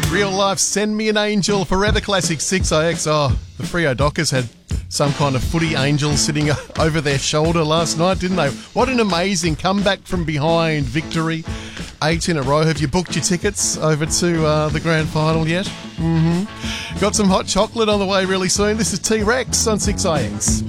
Real life, Send Me an Angel, Forever Classic 6IX. Oh, the Freo Dockers had some kind of footy angel sitting over their shoulder last night, didn't they? What an amazing comeback from behind victory. 8 in a row. Have you booked your tickets over to the grand final yet? Got some hot chocolate on the way really soon. This is T-Rex on 6IX.